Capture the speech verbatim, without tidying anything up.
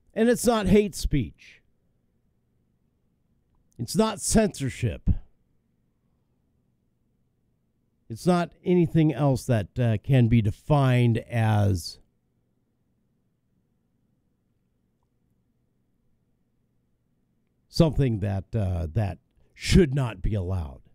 And it's not hate speech. It's not censorship. It's not anything else that uh, can be defined as something that uh, that should not be allowed.